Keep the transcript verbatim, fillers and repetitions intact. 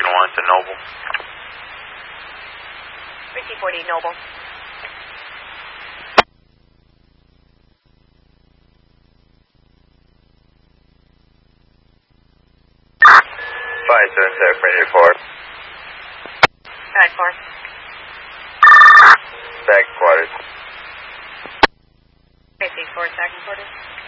Lincoln one to Noble. three T forty Noble. five seven seven, Ranger four. Back four. Back quarters. Safety four, second quarters.